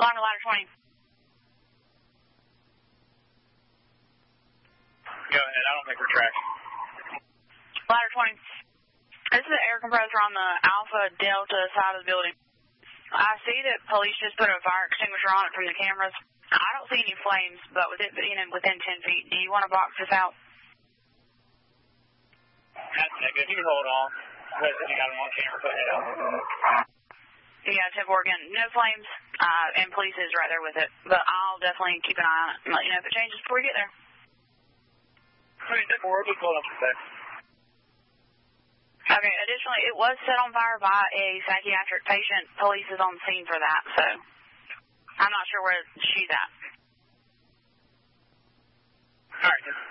Climb to ladder 20. Go ahead, I don't think we're tracked. Ladder 20. This is the air compressor on the Alpha Delta side of the building. I see that police just put a fire extinguisher on it from the cameras. I don't see any flames, but with it being within 10 feet, do you want to box this out? That's negative. You can hold on. If you got him on camera, put it out. Yeah, 10-4 again. No flames, and police is right there with it. But I'll definitely keep an eye on it and let you know if it changes before we get there. 10-4, we'll just hold up a sec. Okay, additionally, it was set on fire by a psychiatric patient. Police is on scene for that, so I'm not sure where she's at. All right,